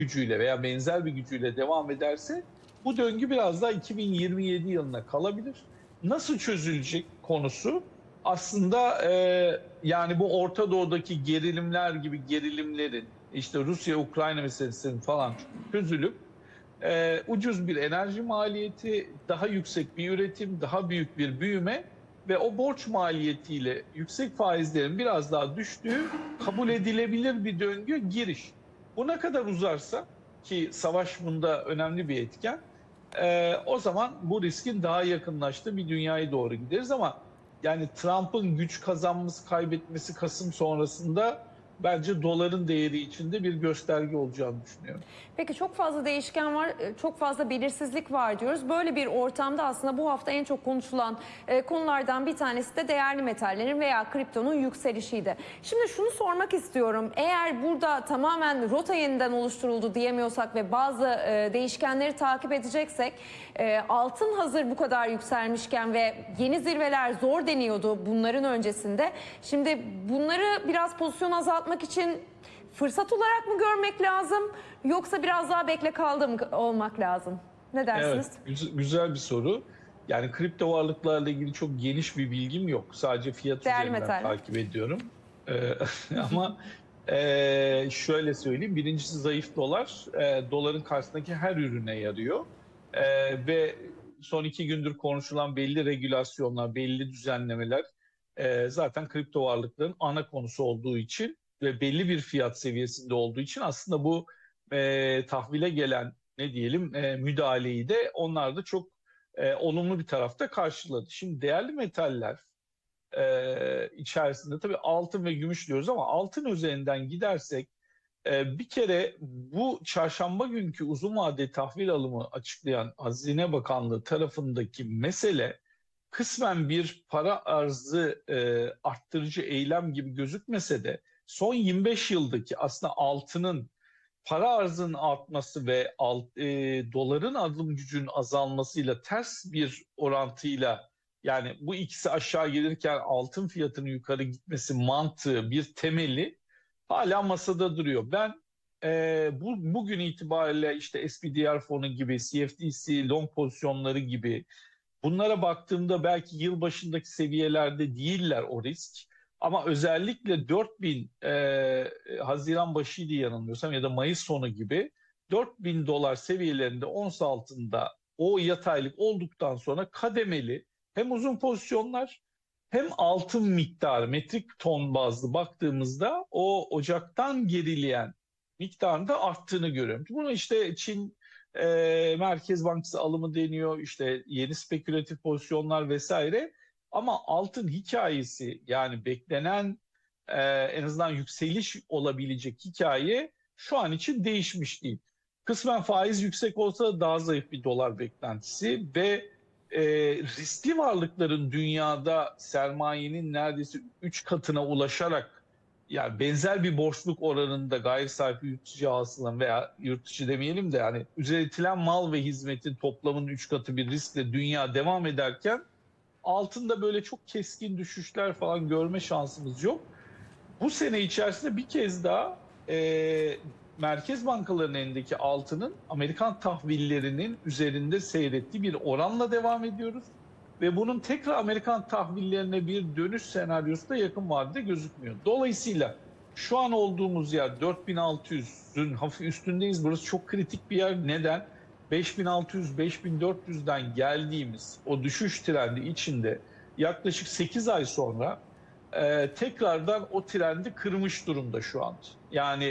gücüyle veya benzer bir gücüyle devam ederse bu döngü biraz daha 2027 yılına kalabilir. Nasıl çözülecek konusu aslında yani bu Orta Doğu'daki gerilimler gibi gerilimlerin işte Rusya-Ukrayna meselesinin falan çözülüp ucuz bir enerji maliyeti, daha yüksek bir üretim, daha büyük bir büyüme ve o borç maliyetiyle yüksek faizlerin biraz daha düştüğü kabul edilebilir bir döngü giriş. Bu ne kadar uzarsa ki savaş bunda önemli bir etken, o zaman bu riskin daha yakınlaştığı bir dünyaya doğru gideriz ama yani Trump'ın güç kazanması, kaybetmesi Kasım sonrasında bence doların değeri içinde bir gösterge olacağını düşünüyorum. Peki çok fazla değişken var, çok fazla belirsizlik var diyoruz. Böyle bir ortamda aslında bu hafta en çok konuşulan konulardan bir tanesi de değerli metallerin veya kriptonun yükselişiydi. Şimdi şunu sormak istiyorum. Eğer burada tamamen rota yeniden oluşturuldu diyemiyorsak ve bazı değişkenleri takip edeceksek, altın hazır bu kadar yükselmişken ve yeni zirveler zor deniyordu bunların öncesinde. Şimdi bunları biraz pozisyon azaltmak için fırsat olarak mı görmek lazım yoksa biraz daha bekle kaldım olmak lazım? Ne Evet, dersiniz? güzel bir soru. Yani kripto varlıklarla ilgili çok geniş bir bilgim yok. Sadece fiyat Değerli üzerinden metaller. takip ediyorum. Ama şöyle söyleyeyim. Birincisi zayıf dolar. Doların karşısındaki her ürüne yarıyor. Ve son 2 gündür konuşulan belli regülasyonlar, belli düzenlemeler zaten kripto varlıkların ana konusu olduğu için ve belli bir fiyat seviyesinde olduğu için aslında bu tahvile gelen ne diyelim müdahaleyi de onlar da çok olumlu bir tarafta karşıladı. Şimdi değerli metaller içerisinde tabii altın ve gümüş diyoruz ama altın üzerinden gidersek bir kere bu çarşamba günkü uzun vade tahvil alımı açıklayan Hazine Bakanlığı tarafındaki mesele kısmen bir para arzı arttırıcı eylem gibi gözükmese de son 25 yıldaki aslında altının para arzının artması ve doların alım gücünün azalmasıyla ters bir orantıyla yani bu ikisi aşağı gelirken altın fiyatının yukarı gitmesi mantığı bir temeli hala masada duruyor. Ben bugün itibariyle işte SPDR fonu gibi, CFTC long pozisyonları gibi bunlara baktığımda belki yıl başındaki seviyelerde değiller o risk. Ama özellikle 4000 Haziran başıydı yanılmıyorsam ya da Mayıs sonu gibi 4000 dolar seviyelerinde ons altında o yataylık olduktan sonra kademeli hem uzun pozisyonlar hem altın miktarı metrik ton bazlı baktığımızda o Ocak'tan gerileyen miktarın da arttığını görüyorum. Bunu işte Çin Merkez Bankası alımı deniyor, işte yeni spekülatif pozisyonlar vesaire. Ama altın hikayesi yani beklenen en azından yükseliş olabilecek hikaye şu an için değişmiş değil. Kısmen faiz yüksek olsa da daha zayıf bir dolar beklentisi ve riskli varlıkların dünyada sermayenin neredeyse 3 katına ulaşarak yani benzer bir borçluk oranında gayri safi yurt dışı hasılanın veya yurt dışı demeyelim de yani üretilen mal ve hizmetin toplamının 3 katı bir riskle dünya devam ederken altında böyle çok keskin düşüşler falan görme şansımız yok. Bu sene içerisinde bir kez daha merkez bankalarının elindeki altının Amerikan tahvillerinin üzerinde seyrettiği bir oranla devam ediyoruz. Ve bunun tekrar Amerikan tahvillerine bir dönüş senaryosu da yakın vadede gözükmüyor. Dolayısıyla şu an olduğumuz yer 4600'ün hafif üstündeyiz. Burası çok kritik bir yer. Neden? 5600-5400'den geldiğimiz o düşüş trendi içinde yaklaşık 8 ay sonra tekrardan o trendi kırmış durumda şu an. Yani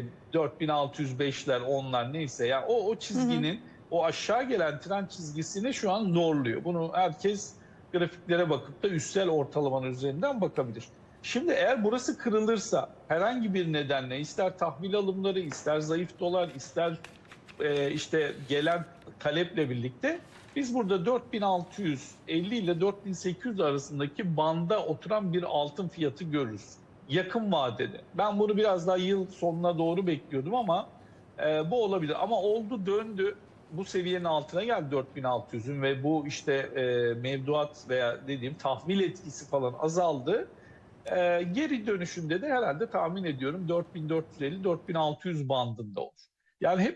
4605'ler, onlar neyse yani o Hı hı. çizginin o aşağı gelen trend çizgisini şu an zorluyor. Bunu herkes grafiklere bakıp da üstel ortalamanın üzerinden bakabilir. Şimdi eğer burası kırılırsa herhangi bir nedenle ister tahvil alımları, ister zayıf dolar, ister işte gelen taleple birlikte biz burada 4650 ile 4800 arasındaki banda oturan bir altın fiyatı görürüz. Yakın vadede. Ben bunu biraz daha yıl sonuna doğru bekliyordum ama bu olabilir. Ama oldu döndü bu seviyenin altına geldi 4600'ün ve bu işte mevduat veya dediğim tahvil etkisi falan azaldı. Geri dönüşünde de herhalde tahmin ediyorum 4450-4600 bandında olur. Yani hep